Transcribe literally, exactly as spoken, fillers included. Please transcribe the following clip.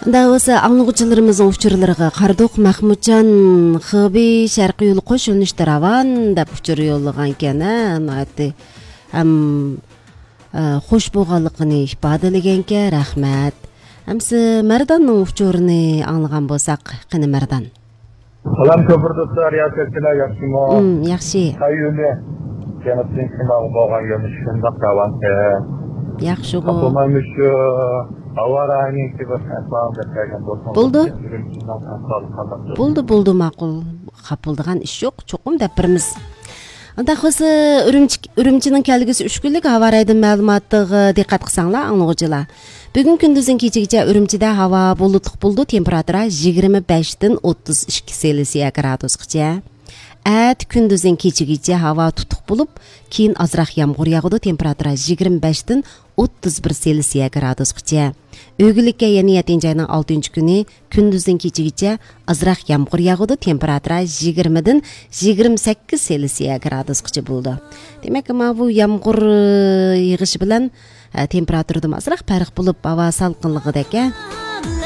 Да осы аңлыгычыларыбыздын учурларга кардык Махмутжан Хыбий Шаркы Юл кошулуш тараван деп учур жоллогон экен. Анаты ам хош болгонлугун ифадалеген экен. Рахмат. Амсы Марданның учурун аңлаган болсак, кыны Мардан. Салам көпүр достор, ясыртылар яхшымы? М, яхшы. Кайюле. Жанаттын сынагы болгон жөнүшүн дактабан. Яхшы го. Апамамыш аварайны кебе хатан деп келген болсоң. Болду. Болду, болду макул. Капылдыган иш жок, чокум деп бирimiz. Анда хысы үрүмчинин келгиси үч күнлүк аба райдын маалыматтыгы диккат кылсаңлар, аңлыгычылар. Бүгүн күндүзүн кечигиче Үрүмчиде hava булуттук болду, температура жыйырма бештен отуз эки Цельсия градускача. Әт күндүзүн кечигиче hava тутук болуп, кийин азыраак ямгыр ягыды, температура жыйырма бештен отуз бир Цельсия градускача. Өгүлүккө яны ятын жайнын алтынчы күнү күндүзүн кечигиче азыраак ямгыр ягыды, температура жыйырмадан жыйырма сегиз Цельсия градускача болду. Демек, ма бу ямгыр йыгышы менен температурада азыраак парык болуп, аба салкынлыгы деке.